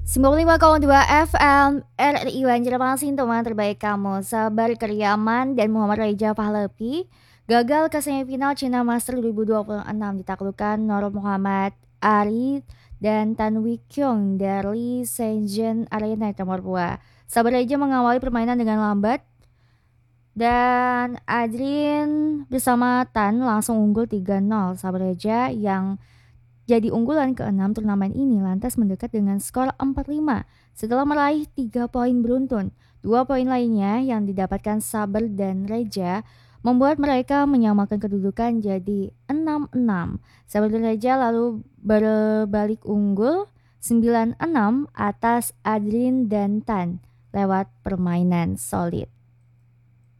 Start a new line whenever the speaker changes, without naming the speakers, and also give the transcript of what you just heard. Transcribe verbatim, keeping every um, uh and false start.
sembilan puluh lima koma dua F M R R I Banjarmasin, teman terbaik kamu. Sabar Keriaman dan Muhammad Reza Pahlavi gagal ke semifinal Cina Master dua ribu dua puluh enam, ditaklukkan Nur Muhammad Ari dan Tan Wee Kyung dari Shenzhen Arena Timur. Sabar Reza mengawali permainan dengan lambat dan Adrin bersama Tan langsung unggul tiga nol. Sabar Reza yang jadi unggulan keenam turnamen ini lantas mendekat dengan skor empat lima setelah meraih tiga poin beruntun. Dua poin lainnya yang didapatkan Saber dan Reja membuat mereka menyamakan kedudukan jadi enam enam. Saber dan Reja lalu berbalik unggul sembilan enam atas Adrin dan Tan lewat permainan solid.